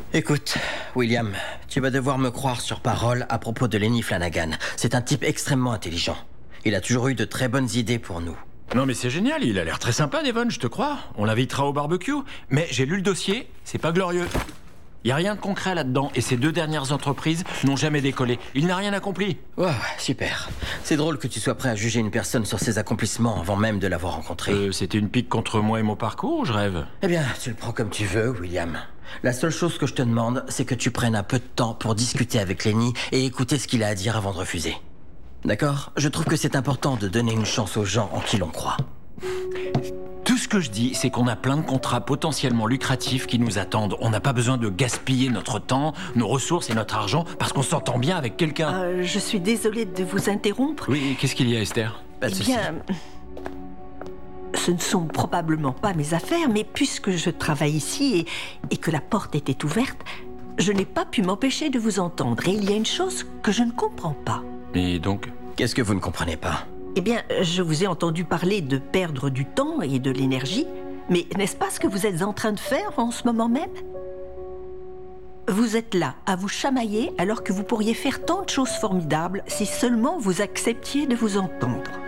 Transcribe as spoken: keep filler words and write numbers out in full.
Écoute, William, tu vas devoir me croire sur parole à propos de Lenny Flanagan. C'est un type extrêmement intelligent. Il a toujours eu de très bonnes idées pour nous. Non mais c'est génial, il a l'air très sympa, Devon, je te crois. On l'invitera au barbecue. Mais j'ai lu le dossier, c'est pas glorieux. Y a rien de concret là-dedans, et ces deux dernières entreprises n'ont jamais décollé. Il n'a rien accompli. Ouais, ouais, super. C'est drôle que tu sois prêt à juger une personne sur ses accomplissements avant même de l'avoir rencontrée. Euh, c'était une pique contre moi et mon parcours, ou je rêve? Eh bien, tu le prends comme tu veux, William. La seule chose que je te demande, c'est que tu prennes un peu de temps pour discuter avec Lenny et écouter ce qu'il a à dire avant de refuser. D'accord? Je trouve que c'est important de donner une chance aux gens en qui l'on croit. Tout ce que je dis, c'est qu'on a plein de contrats potentiellement lucratifs qui nous attendent. On n'a pas besoin de gaspiller notre temps, nos ressources et notre argent parce qu'on s'entend bien avec quelqu'un. Euh, je suis désolée de vous interrompre. Oui, qu'est-ce qu'il y a, Esther? Pas de Eh souci. bien, ce ne sont probablement pas mes affaires, mais puisque je travaille ici et, et que la porte était ouverte, je n'ai pas pu m'empêcher de vous entendre. Et il y a une chose que je ne comprends pas. Et donc? Qu'est-ce que vous ne comprenez pas? Eh bien, je vous ai entendu parler de perdre du temps et de l'énergie, mais n'est-ce pas ce que vous êtes en train de faire en ce moment même? Vous êtes là, à vous chamailler, alors que vous pourriez faire tant de choses formidables si seulement vous acceptiez de vous entendre.